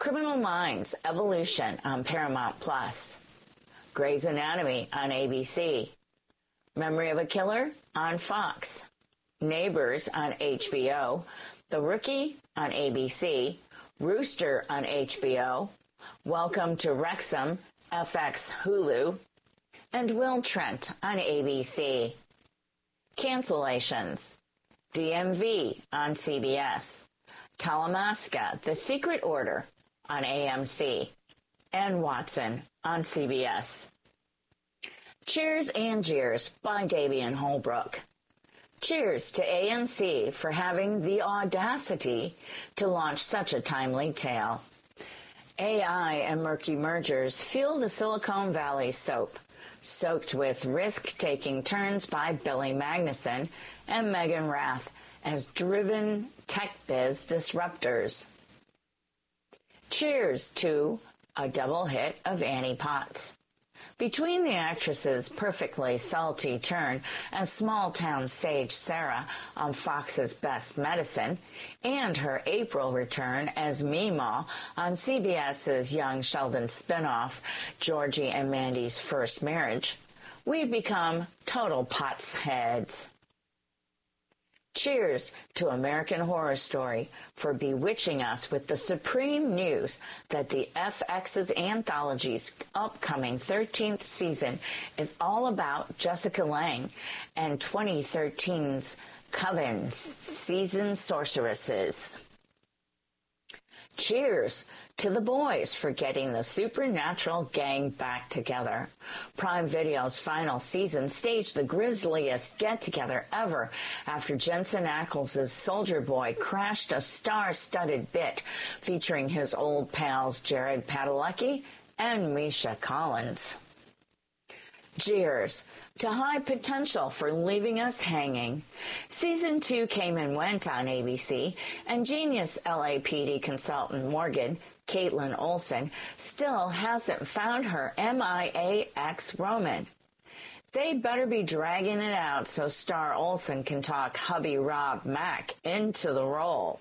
Criminal Minds Evolution on Paramount Plus, Grey's Anatomy on ABC, Memory of a Killer on Fox, Neighbors on HBO, The Rookie on ABC, Rooster on HBO, Welcome to Wrexham, FX Hulu, and Will Trent on ABC. Cancellations: DMV on CBS, Talamasca, The Secret Order on AMC, and Watson on CBS. Cheers and Jeers by Davian Holbrook. Cheers to AMC for having the audacity to launch such a timely tale. AI and murky mergers fuel the Silicon Valley soap, soaked with risk-taking turns by Billy Magnuson and Megan Rath as driven tech biz disruptors. Cheers to a double hit of Annie Potts. Between the actress's perfectly salty turn as small-town sage Sarah on Fox's Best Medicine and her April return as Meemaw on CBS's Young Sheldon spinoff, Georgie and Mandy's First Marriage, we've become total Potts heads. Cheers to American Horror Story for bewitching us with the supreme news that the FX's anthology's upcoming 13th season is all about Jessica Lange and 2013's Coven's season sorceresses. Cheers to The Boys for getting the Supernatural gang back together. Prime Video's final season staged the grisliest get-together ever after Jensen Ackles' Soldier Boy crashed a star-studded bit featuring his old pals Jared Padalecki and Misha Collins. Cheers to High Potential for leaving us hanging. Season 2 came and went on ABC, and genius LAPD consultant Morgan, Caitlin Olsen, still hasn't found her MIA ex-Roman. They better be dragging it out so star Olsen can talk hubby Rob Mack into the role.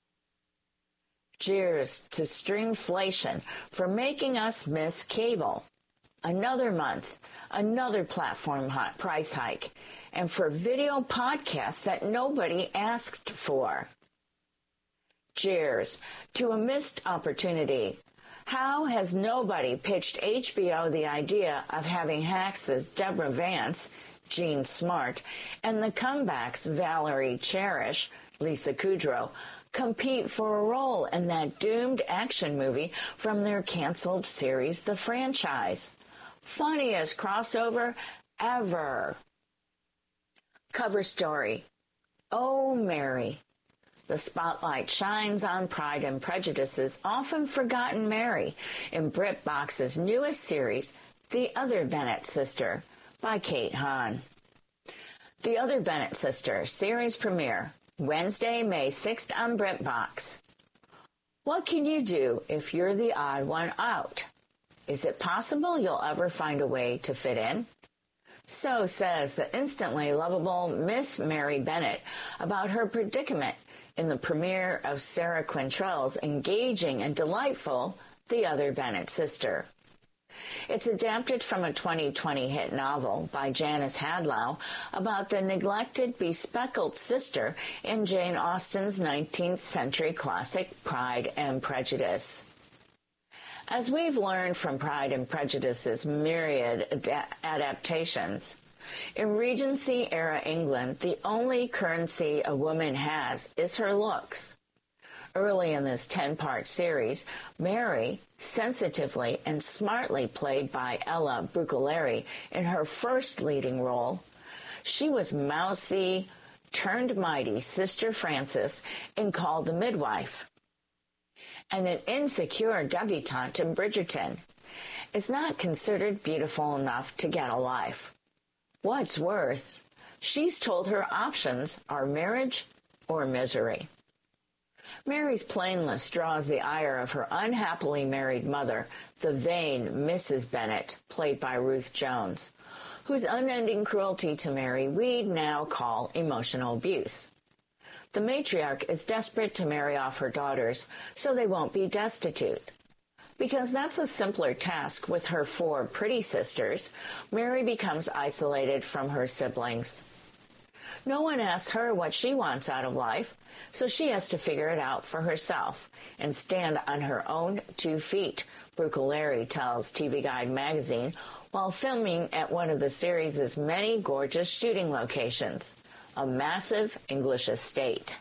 Cheers to Stringflation for making us miss cable. Another month, another platform price hike, and for video podcasts that nobody asked for. Cheers to a missed opportunity. How has nobody pitched HBO the idea of having Hacks' Deborah Vance, Jean Smart, and the Comebacks Valerie Cherish, Lisa Kudrow, compete for a role in that doomed action movie from their canceled series, The Franchise? Funniest crossover ever. Cover story. Oh, Mary. The spotlight shines on Pride and Prejudice's often forgotten Mary in BritBox's newest series, The Other Bennett Sister, by Kate Hahn. The Other Bennett Sister series premiere, Wednesday, May 6th on BritBox. What can you do if you're the odd one out? Is it possible you'll ever find a way to fit in? So says the instantly lovable Miss Mary Bennett about her predicament in the premiere of Sarah Quintrell's engaging and delightful The Other Bennett Sister. It's adapted from a 2020 hit novel by Janice Hadlow about the neglected, bespectacled sister in Jane Austen's 19th century classic Pride and Prejudice. As we've learned from Pride and Prejudice's myriad adaptations, in Regency-era England, the only currency a woman has is her looks. Early in this 10-part series, Mary, sensitively and smartly played by Ella Brucoleri in her first leading role, she was mousy, turned mighty Sister Frances in Called the Midwife, and an insecure debutante in Bridgerton, is not considered beautiful enough to get a life. What's worse, she's told her options are marriage or misery. Mary's plainness draws the ire of her unhappily married mother, the vain Mrs. Bennet, played by Ruth Jones, whose unending cruelty to Mary we'd now call emotional abuse. The matriarch is desperate to marry off her daughters so they won't be destitute. Because that's a simpler task with her 4 pretty sisters, Mary becomes isolated from her siblings. No one asks her what she wants out of life, so she has to figure it out for herself and stand on her own 2 feet, Brucolari tells TV Guide magazine while filming at one of the series' many gorgeous shooting locations, a massive English estate.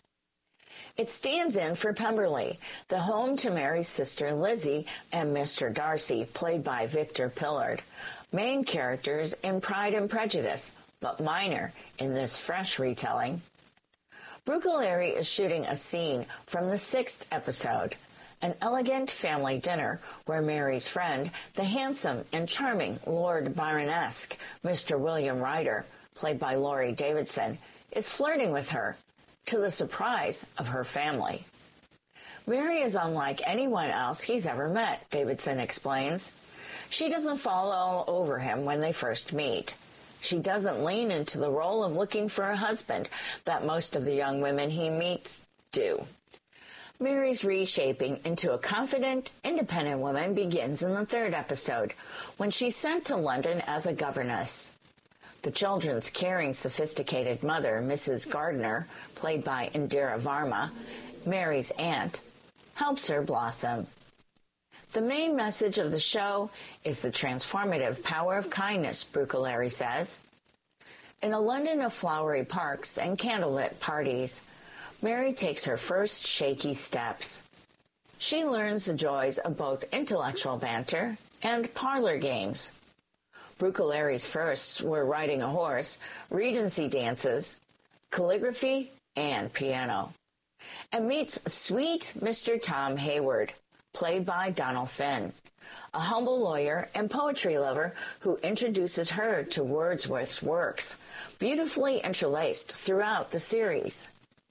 It stands in for Pemberley, the home to Mary's sister Lizzie and Mr. Darcy, played by Victor Pillard, main characters in Pride and Prejudice, but minor in this fresh retelling. Brucolari is shooting a scene from the 6th episode, an elegant family dinner where Mary's friend, the handsome and charming Lord Byron-esque Mr. William Ryder, played by Laurie Davidson, is flirting with her, to the surprise of her family. Mary is unlike anyone else he's ever met, Davidson explains. She doesn't fall all over him when they first meet. She doesn't lean into the role of looking for a husband that most of the young women he meets do. Mary's reshaping into a confident, independent woman begins in the 3rd episode, when she's sent to London as a governess. The children's caring, sophisticated mother, Mrs. Gardner, played by Indira Varma, Mary's aunt, helps her blossom. The main message of the show is the transformative power of kindness, Brucolari says. In a London of flowery parks and candlelit parties, Mary takes her first shaky steps. She learns the joys of both intellectual banter and parlor games. Brucolari's firsts were riding a horse, Regency dances, calligraphy, and piano. And meets sweet Mr. Tom Hayward, played by Donald Finn, a humble lawyer and poetry lover who introduces her to Wordsworth's works, beautifully interlaced throughout the series.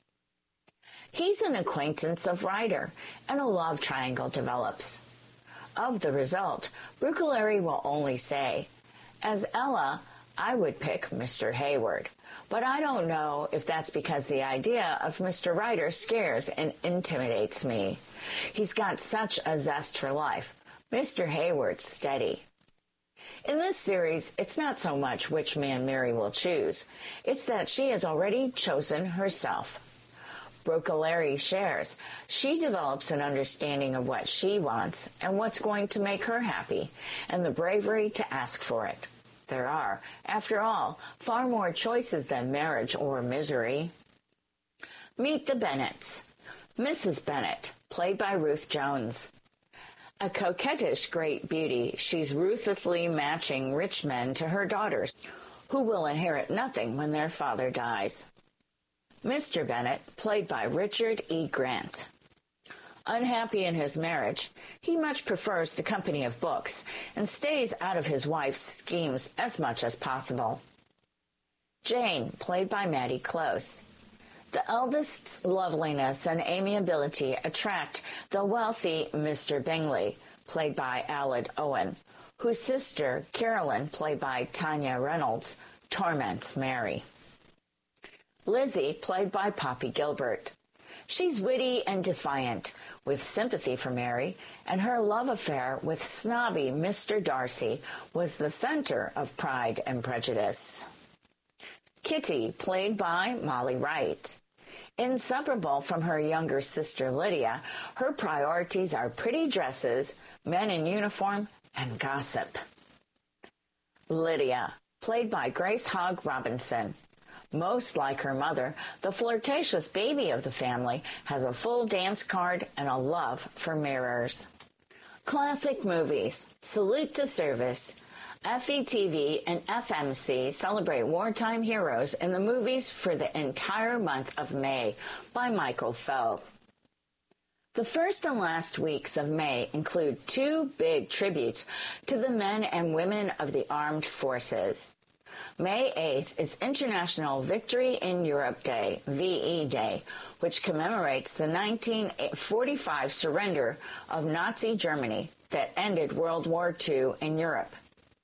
He's an acquaintance of Ryder, and a love triangle develops. Of the result, Brucolari will only say, "As Ella, I would pick Mr. Hayward, but I don't know if that's because the idea of Mr. Ryder scares and intimidates me. He's got such a zest for life. Mr. Hayward's steady." In this series, it's not so much which man Mary will choose. It's that she has already chosen herself. Brucolari shares she develops an understanding of what she wants and what's going to make her happy, and the bravery to ask for it. There are, after all, far more choices than marriage or misery. Meet the Bennets. Mrs. Bennet, played by Ruth Jones. A coquettish great beauty, she's ruthlessly matching rich men to her daughters, who will inherit nothing when their father dies. Mr. Bennet, played by Richard E. Grant. Unhappy in his marriage, he much prefers the company of books and stays out of his wife's schemes as much as possible. Jane, played by Maddie Close. The eldest's loveliness and amiability attract the wealthy Mr. Bingley, played by Aled Owen, whose sister, Carolyn, played by Tanya Reynolds, torments Mary. Lizzie, played by Poppy Gilbert. She's witty and defiant, with sympathy for Mary, and her love affair with snobby Mr. Darcy was the center of Pride and Prejudice. Kitty, played by Molly Wright. Inseparable from her younger sister Lydia, her priorities are pretty dresses, men in uniform, and gossip. Lydia, played by Grace Hogg Robinson. Most like her mother, the flirtatious baby of the family has a full dance card and a love for mirrors. Classic movies. Salute to Service. FETV and FMC celebrate wartime heroes in the movies for the entire month of May by Michael Fell. The first and last weeks of May include 2 big tributes to the men and women of the armed forces. May 8th is International Victory in Europe Day, VE Day, which commemorates the 1945 surrender of Nazi Germany that ended World War II in Europe.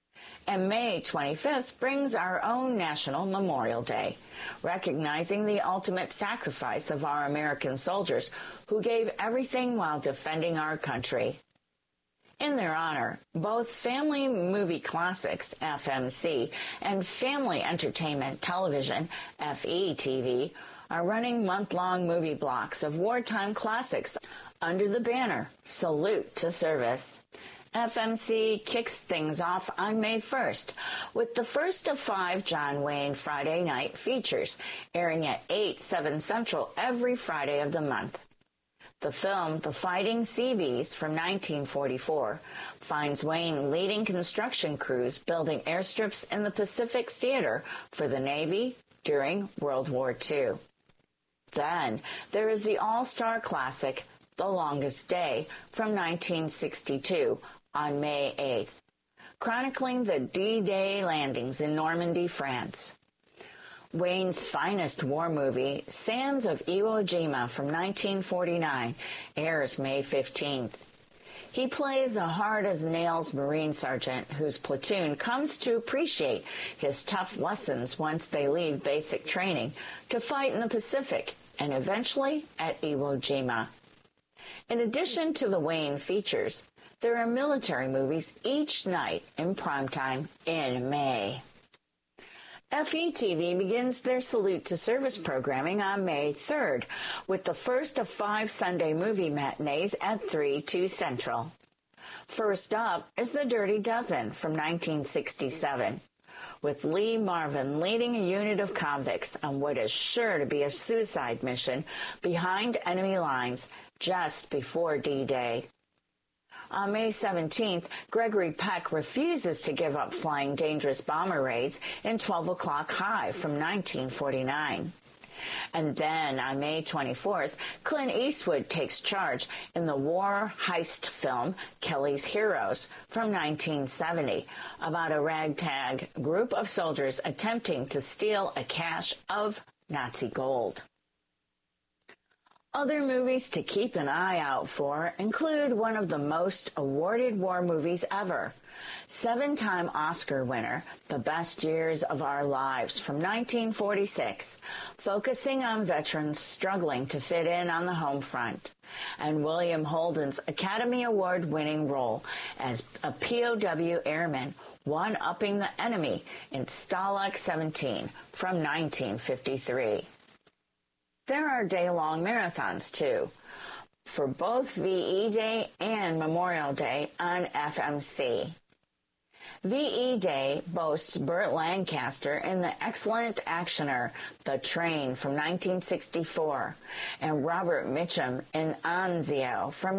And May 25th brings our own National Memorial Day, recognizing the ultimate sacrifice of our American soldiers who gave everything while defending our country. In their honor, both Family Movie Classics, FMC, and Family Entertainment Television, FETV, are running month-long movie blocks of wartime classics under the banner Salute to Service. FMC kicks things off on May 1st with the first of 5 John Wayne Friday night features, airing at 8/7 Central every Friday of the month. The film, The Fighting Seabees from 1944, finds Wayne leading construction crews building airstrips in the Pacific Theater for the Navy during World War II. Then there is the all-star classic, The Longest Day from 1962 on May 8th, chronicling the D-Day landings in Normandy, France. Wayne's finest war movie, Sands of Iwo Jima from 1949, airs May 15th. He plays a hard-as-nails Marine sergeant whose platoon comes to appreciate his tough lessons once they leave basic training to fight in the Pacific and eventually at Iwo Jima. In addition to the Wayne features, there are military movies each night in primetime in May. FETV begins their Salute to Service programming on May 3rd with the first of 5 Sunday movie matinees at 3/2 Central. First up is The Dirty Dozen from 1967, with Lee Marvin leading a unit of convicts on what is sure to be a suicide mission behind enemy lines just before D-Day. On May 17th, Gregory Peck refuses to give up flying dangerous bomber raids in 12 O'Clock High from 1949. And then on May 24th, Clint Eastwood takes charge in the war heist film Kelly's Heroes from 1970 about a ragtag group of soldiers attempting to steal a cache of Nazi gold. Other movies to keep an eye out for include one of the most awarded war movies ever, 7-time Oscar winner, The Best Years of Our Lives from 1946, focusing on veterans struggling to fit in on the home front, and William Holden's Academy Award-winning role as a POW airman one-upping the enemy in Stalag 17 from 1953. There are day-long marathons, too, for both VE Day and Memorial Day on FMC. VE Day boasts Burt Lancaster in the excellent actioner The Train from 1964 and Robert Mitchum in Anzio from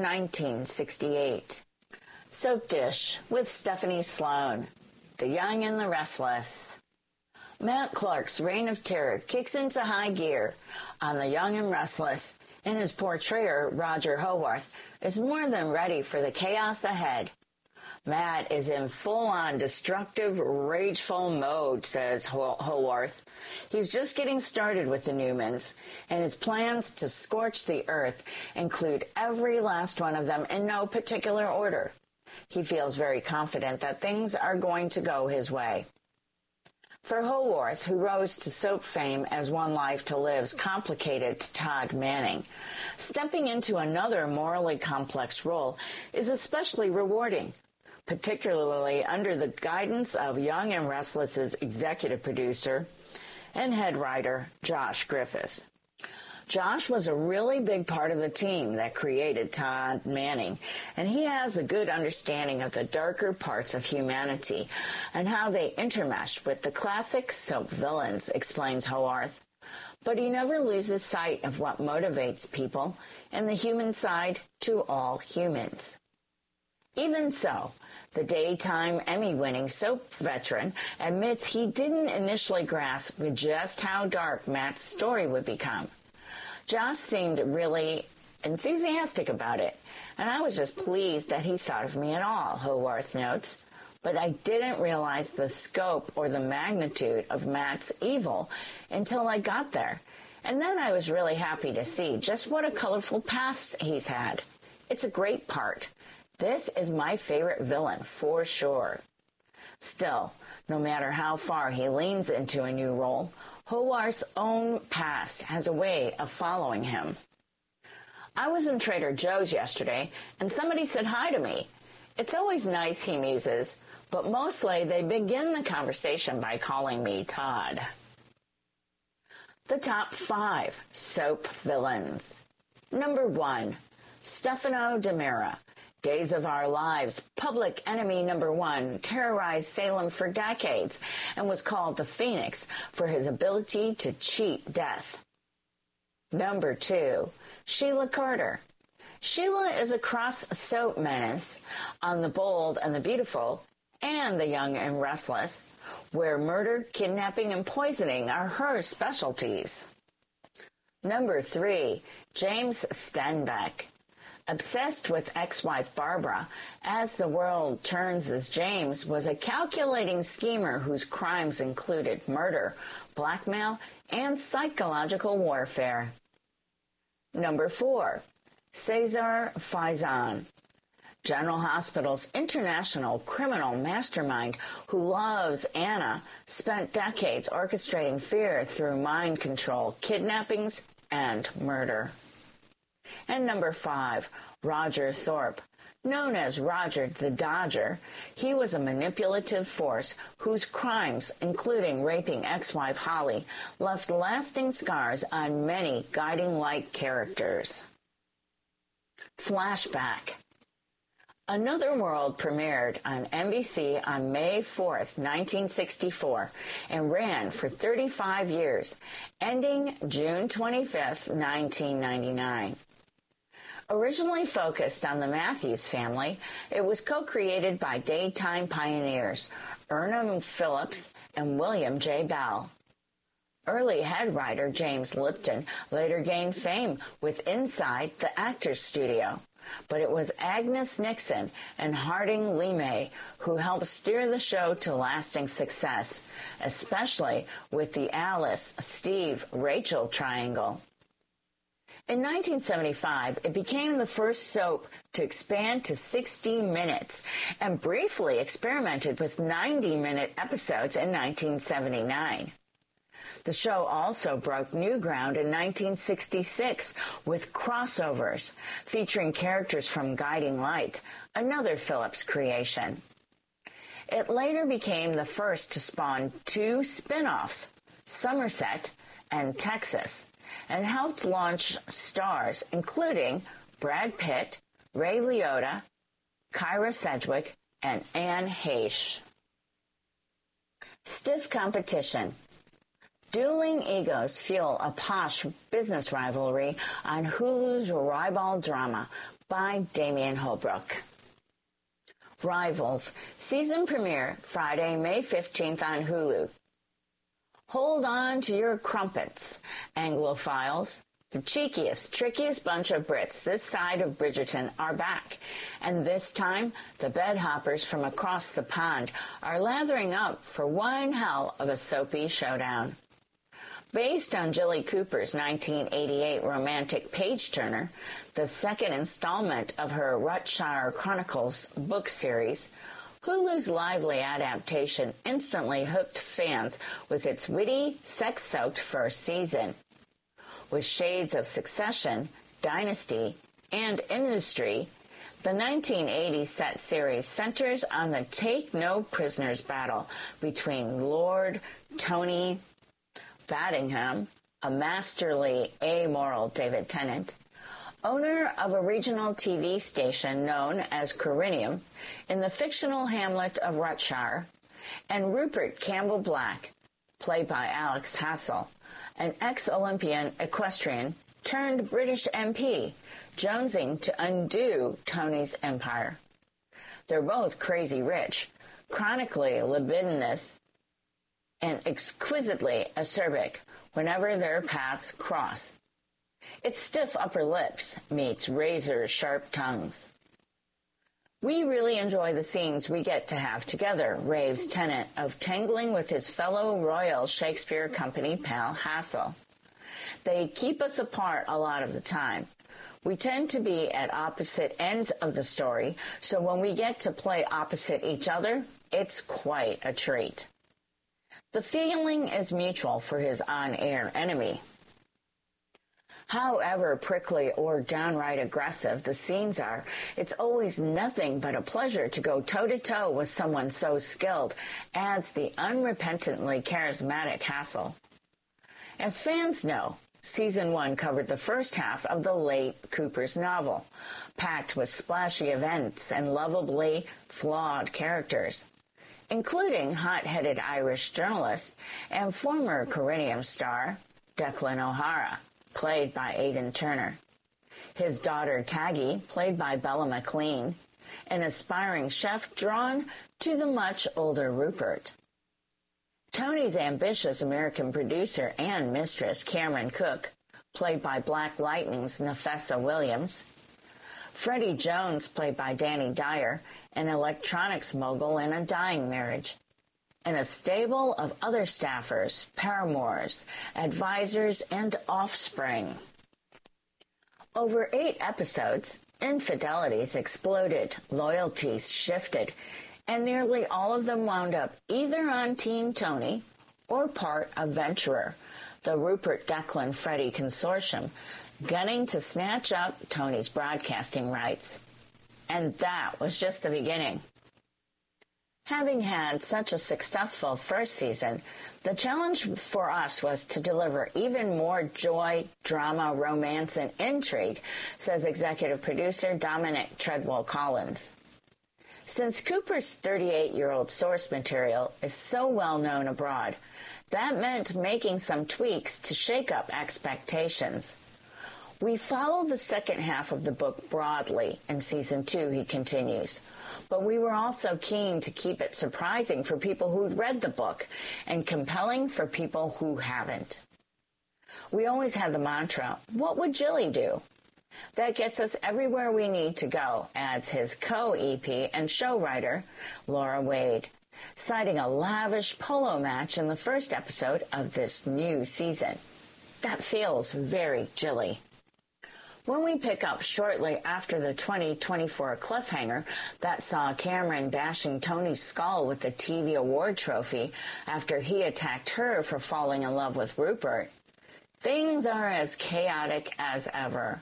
1968. Soap Dish with Stephanie Sloan, The Young and the Restless. Matt Clark's Reign of Terror kicks into high gear on The Young and Restless, and his portrayer, Roger Howarth, is more than ready for the chaos ahead. Matt is in full-on destructive, rageful mode, says Howarth. He's just getting started with the Newmans, and his plans to scorch the earth include every last one of them in no particular order. He feels very confident that things are going to go his way. For Howarth, who rose to soap fame as One Life to Live's complicated Todd Manning, stepping into another morally complex role is especially rewarding, particularly under the guidance of Young and Restless's executive producer and head writer, Josh Griffith. Josh was a really big part of the team that created Todd Manning, and he has a good understanding of the darker parts of humanity and how they intermesh with the classic soap villains, explains Howarth. But he never loses sight of what motivates people and the human side to all humans. Even so, the daytime Emmy-winning soap veteran admits he didn't initially grasp just how dark Matt's story would become. Josh seemed really enthusiastic about it, and I was just pleased that he thought of me at all, Howarth notes. But I didn't realize the scope or the magnitude of Matt's evil until I got there. And then I was really happy to see just what a colorful past he's had. It's a great part. This is my favorite villain, for sure. Still, no matter how far he leans into a new role, Howarth's own past has a way of following him. I was in Trader Joe's yesterday, and somebody said hi to me. It's always nice, he muses, but mostly they begin the conversation by calling me Todd. The top 5 soap villains. Number 1, Stefano DiMera. Days of Our Lives, public enemy number 1, terrorized Salem for decades and was called the Phoenix for his ability to cheat death. Number 2, Sheila Carter. Sheila is a cross-soap menace on The Bold and the Beautiful and The Young and Restless, where murder, kidnapping, and poisoning are her specialties. Number 3, James Stenbeck. Obsessed with ex-wife Barbara, As the World Turns as James was a calculating schemer whose crimes included murder, blackmail, and psychological warfare. Number 4, Cesar Faison. General Hospital's international criminal mastermind who loves Anna spent decades orchestrating fear through mind control, kidnappings, and murder. And number 5, Roger Thorpe. Known as Roger the Dodger, he was a manipulative force whose crimes, including raping ex-wife Holly, left lasting scars on many guiding light characters. Flashback. Another World premiered on NBC on May 4th, 1964, and ran for 35 years, ending June 25th, 1999. Originally focused on the Matthews family, it was co-created by daytime pioneers Erna Phillips and William J. Bell. Early head writer James Lipton later gained fame with Inside the Actors Studio, but it was Agnes Nixon and Harding Lemay who helped steer the show to lasting success, especially with the Alice, Steve, Rachel triangle. In 1975, it became the first soap to expand to 60 minutes and briefly experimented with 90-minute episodes in 1979. The show also broke new ground in 1966 with Crossovers, featuring characters from Guiding Light, another Phillips creation. It later became the first to spawn 2 spin-offs, Somerset and Texas, and helped launch stars including Brad Pitt, Ray Liotta, Kyra Sedgwick, and Anne Heche. Stiff competition. Dueling egos fuel a posh business rivalry on Hulu's ribald drama by Damian Holbrook. Rivals, season premiere Friday, May 15th on Hulu. Hold on to your crumpets, Anglophiles. The cheekiest, trickiest bunch of Brits this side of Bridgerton are back, and this time the bedhoppers from across the pond are lathering up for one hell of a soapy showdown. Based on Jilly Cooper's 1988 romantic page-turner, the second installment of her Rutshire Chronicles book series, Hulu's lively adaptation instantly hooked fans with its witty, sex-soaked first season. With shades of Succession, Dynasty, and Industry, the 1980 set series centers on the take-no-prisoners battle between Lord Tony Baddingham, a masterly, amoral David Tennant, owner of a regional TV station known as Corinium in the fictional hamlet of Rutshire, and Rupert Campbell Black, played by Alex Hassel, an ex-Olympian equestrian turned British MP, jonesing to undo Tony's empire. They're both crazy rich, chronically libidinous, and exquisitely acerbic whenever their paths cross. It's stiff upper lips meets razor-sharp tongues. We really enjoy the scenes we get to have together, raves Tennant of tangling with his fellow Royal Shakespeare Company pal Hassel. They keep us apart a lot of the time. We tend to be at opposite ends of the story, so when we get to play opposite each other, it's quite a treat. The feeling is mutual for his on-air enemy. However prickly or downright aggressive the scenes are, it's always nothing but a pleasure to go toe-to-toe with someone so skilled, adds the unrepentantly charismatic Hassel. As fans know, Season 1 covered the first half of the late Cooper's novel, packed with splashy events and lovably flawed characters, including hot-headed Irish journalist and former Corinium star Declan O'Hara, played by Aidan Turner, his daughter Taggy, played by Bella McLean, an aspiring chef drawn to the much older Rupert, Tony's ambitious American producer and mistress Cameron Cook, played by Black Lightning's Nafessa Williams, Freddie Jones, played by Danny Dyer, an electronics mogul in a dying marriage, and a stable of other staffers, paramours, advisors, and offspring. Over 8 episodes, infidelities exploded, loyalties shifted, and nearly all of them wound up either on Team Tony or part of Venturer, the Rupert Declan Freddie consortium, gunning to snatch up Tony's broadcasting rights. And that was just the beginning. Having had such a successful first season, the challenge for us was to deliver even more joy, drama, romance, and intrigue, says executive producer Dominic Treadwell Collins. Since Cooper's 38-year-old source material is so well known abroad, that meant making some tweaks to shake up expectations. We follow the second half of the book broadly in Season 2, he continues, but we were also keen to keep it surprising for people who'd read the book and compelling for people who haven't. We always had the mantra, what would Jilly do? That gets us everywhere we need to go, adds his co-EP and show writer, Laura Wade, citing a lavish polo match in the first episode of this new season. That feels very Jilly. When we pick up shortly after the 2024 cliffhanger that saw Cameron bashing Tony's skull with the TV award trophy after he attacked her for falling in love with Rupert, things are as chaotic as ever.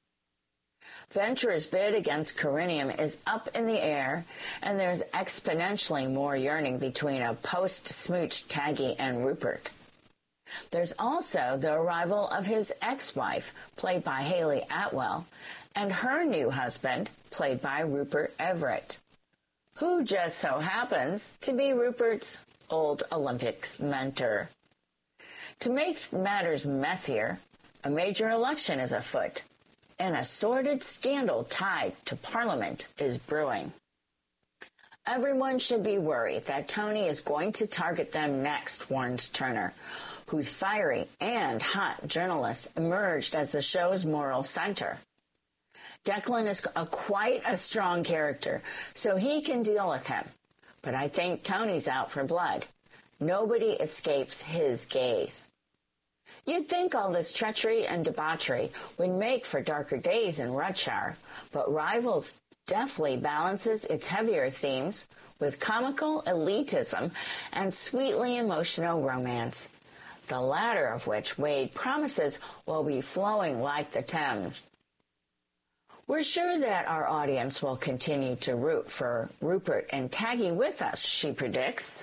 Venturer's bid against Corinium is up in the air, and there's exponentially more yearning between a post-smooch Taggy and Rupert. There's also the arrival of his ex-wife, played by Hayley Atwell, and her new husband, played by Rupert Everett, who just so happens to be Rupert's old Olympics mentor. To make matters messier, a major election is afoot, and a sordid scandal tied to Parliament is brewing. Everyone should be worried that Tony is going to target them next, warns Turner, whose fiery and hot journalist emerged as the show's moral center. Declan is quite a strong character, so he can deal with him. But I think Tony's out for blood. Nobody escapes his gaze. You'd think all this treachery and debauchery would make for darker days in Rutshire, but Rivals deftly balances its heavier themes with comical elitism and sweetly emotional romance, the latter of which Wade promises will be flowing like the Thames. We're sure that our audience will continue to root for Rupert and Taggy with us, she predicts.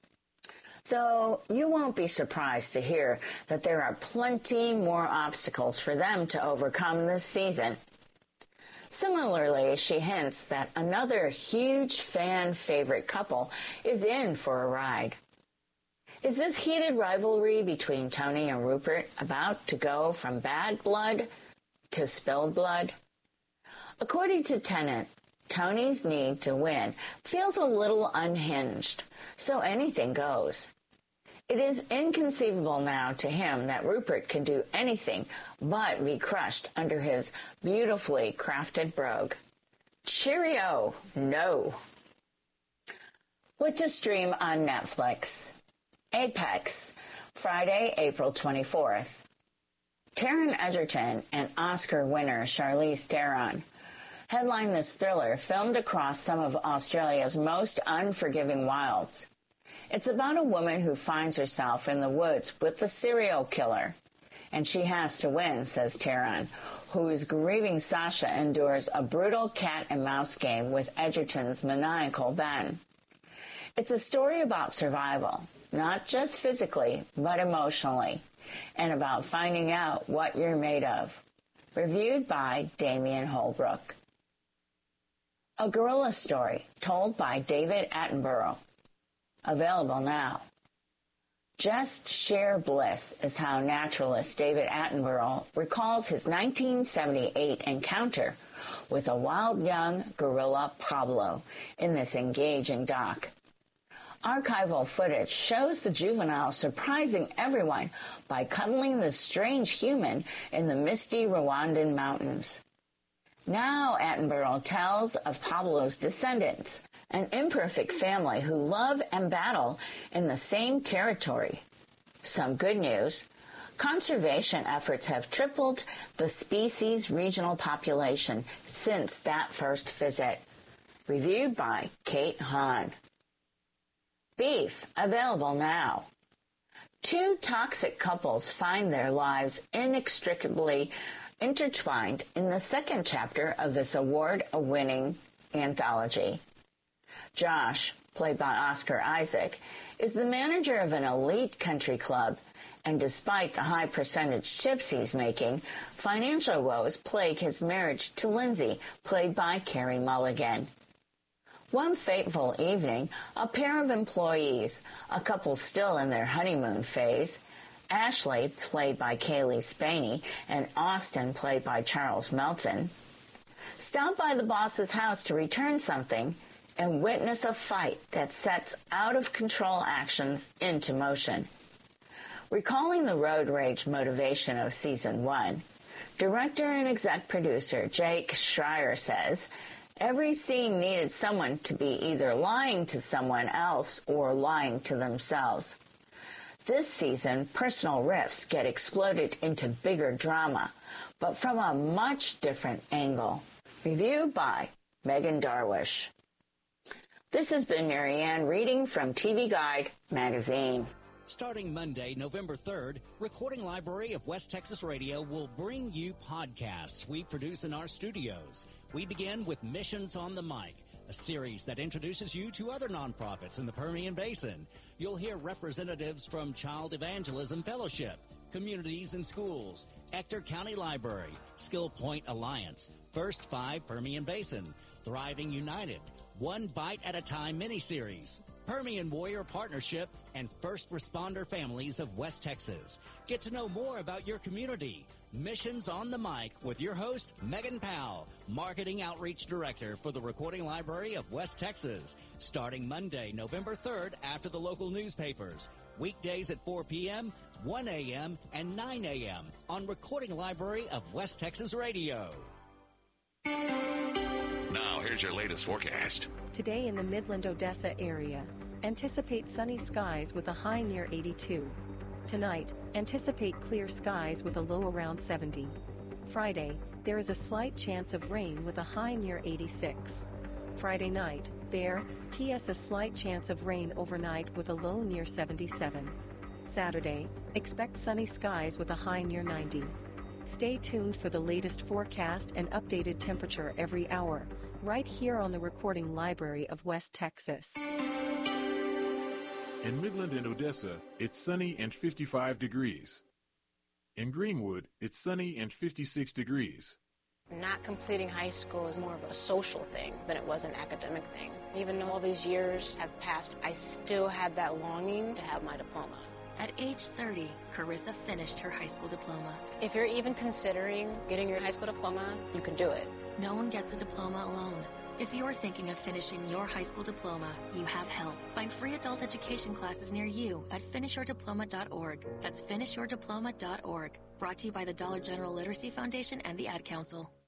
Though you won't be surprised to hear that there are plenty more obstacles for them to overcome this season. Similarly, she hints that another huge fan favorite couple is in for a ride. Is this heated rivalry between Tony and Rupert about to go from bad blood to spilled blood? According to Tennant, Tony's need to win feels a little unhinged, so anything goes. It is inconceivable now to him that Rupert can do anything but be crushed under his beautifully crafted brogue. Cheerio, no. What to stream on Netflix? Apex, Friday, April 24th. Taron Egerton and Oscar winner Charlize Theron headline this thriller filmed across some of Australia's most unforgiving wilds. It's about a woman who finds herself in the woods with the serial killer. And she has to win, says Taran, whose grieving Sasha endures a brutal cat-and-mouse game with Edgerton's maniacal Ben. It's a story about survival, not just physically, but emotionally, and about finding out what you're made of. Reviewed by Damien Holbrook. A Gorilla Story, told by David Attenborough. Available now. Just sheer bliss is how naturalist David Attenborough recalls his 1978 encounter with a wild young gorilla Pablo in this engaging doc. Archival footage shows the juvenile surprising everyone by cuddling the strange human in the misty Rwandan mountains. Now Attenborough tells of Pablo's descendants, an imperfect family who love and battle in the same territory. Some good news. Conservation efforts have tripled the species' regional population since that first visit. Reviewed by Kate Hahn. Beef, available now. Two toxic couples find their lives inextricably intertwined in the second chapter of this award-winning anthology. Josh, played by Oscar Isaac, is the manager of an elite country club, and despite the high percentage tips he's making, financial woes plague his marriage to Lindsay, played by Carey Mulligan. One fateful evening, a pair of employees, a couple still in their honeymoon phase, Ashley, played by Kaylee Spaney, and Austin, played by Charles Melton, stop by the boss's house to return something and witness a fight that sets out-of-control actions into motion. Recalling the road rage motivation of Season 1, director and exec producer Jake Schreier says, every scene needed someone to be either lying to someone else or lying to themselves. This season, personal rifts get exploded into bigger drama, but from a much different angle. Reviewed by Megan Darwish. This has been Marianne reading from TV Guide magazine. Starting Monday, November 3rd, Recording Library of West Texas Radio will bring you podcasts we produce in our studios. We begin with Missions on the Mic, a series that introduces you to other nonprofits in the Permian Basin. You'll hear representatives from Child Evangelism Fellowship, Communities and Schools, Ector County Library, Skill Point Alliance, First Five Permian Basin, Thriving United, One Bite at a Time miniseries, Permian Warrior Partnership, and First Responder Families of West Texas. Get to know more about your community. Missions on the Mic with your host, Megan Powell, Marketing Outreach Director for the Recording Library of West Texas. Starting Monday, November 3rd after the local newspapers. Weekdays at 4 p.m., 1 a.m., and 9 a.m. on Recording Library of West Texas Radio. Now, here's your latest forecast. Today in the Midland-Odessa area, anticipate sunny skies with a high near 82. Tonight, anticipate clear skies with a low around 70. Friday, there is a slight chance of rain with a high near 86. Friday night, there, TS a slight chance of rain overnight with a low near 77. Saturday, expect sunny skies with a high near 90. Stay tuned for the latest forecast and updated temperature every hour, right here on the Recording Library of West Texas. In Midland and Odessa, it's sunny and 55 degrees. In Greenwood, it's sunny and 56 degrees. Not completing high school is more of a social thing than it was an academic thing. Even though all these years have passed, I still had that longing to have my diploma. At age 30, Carissa finished her high school diploma. If you're even considering getting your high school diploma, you can do it. No one gets a diploma alone. If you're thinking of finishing your high school diploma, you have help. Find free adult education classes near you at finishyourdiploma.org. That's finishyourdiploma.org. Brought to you by the Dollar General Literacy Foundation and the Ad Council.